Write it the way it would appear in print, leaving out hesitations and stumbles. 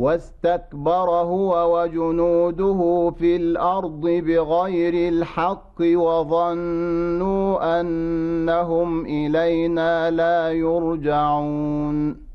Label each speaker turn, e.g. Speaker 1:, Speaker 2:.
Speaker 1: واستكبر هو وجنوده في الأرض بغير الحق وظنوا أنهم إلينا لا يرجعون